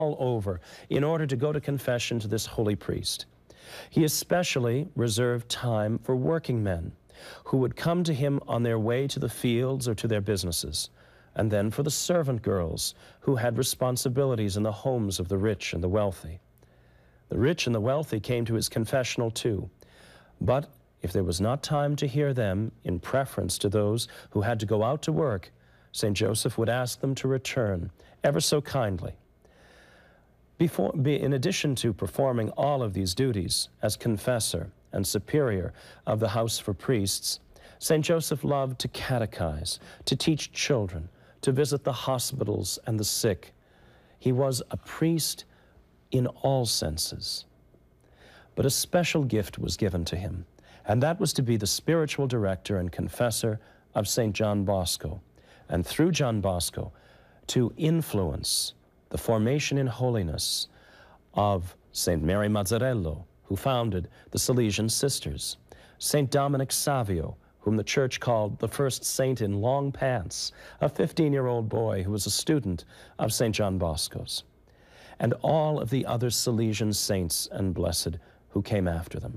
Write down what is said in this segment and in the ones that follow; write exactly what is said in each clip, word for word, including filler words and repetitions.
all over in order to go to confession to this holy priest. He especially reserved time for working men who would come to him on their way to the fields or to their businesses, and then for the servant girls who had responsibilities in the homes of the rich and the wealthy. The rich and the wealthy came to his confessional too, but if there was not time to hear them in preference to those who had to go out to work, Saint Joseph would ask them to return ever so kindly. Before, in addition to performing all of these duties as confessor and superior of the house for priests, Saint Joseph loved to catechize, to teach children, to visit the hospitals and the sick. He was a priest in all senses. But a special gift was given to him, and that was to be the spiritual director and confessor of Saint John Bosco, and through John Bosco, to influence the formation in holiness of Saint Mary Mazzarello, who founded the Salesian Sisters, Saint Dominic Savio, whom the church called the first saint in long pants, a fifteen-year-old boy who was a student of Saint John Bosco's, and all of the other Salesian saints and blessed who came after them.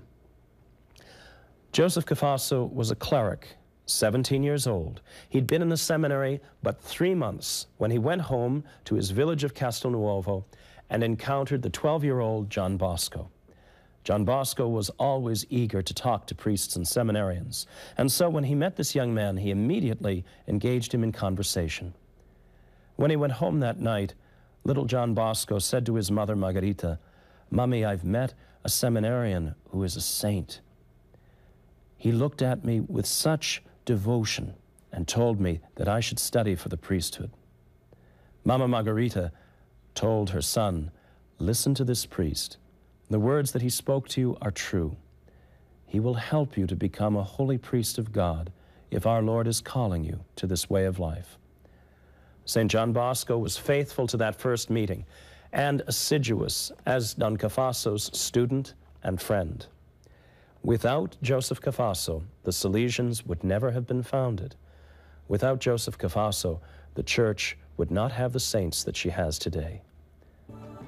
Joseph Cafasso was a cleric, seventeen years old. He'd been in the seminary but three months when he went home to his village of Castelnuovo and encountered the twelve-year-old John Bosco. John Bosco was always eager to talk to priests and seminarians, and so when he met this young man, he immediately engaged him in conversation. When he went home that night, little John Bosco said to his mother, Margarita, "Mommy, I've met a seminarian who is a saint. He looked at me with such devotion and told me that I should study for the priesthood." Mama Margarita told her son, "Listen to this priest. The words that he spoke to you are true. He will help you to become a holy priest of God if our Lord is calling you to this way of life." Saint John Bosco was faithful to that first meeting and assiduous as Don Cafasso's student and friend. Without Joseph Cafasso, the Salesians would never have been founded. Without Joseph Cafasso, the Church would not have the saints that she has today.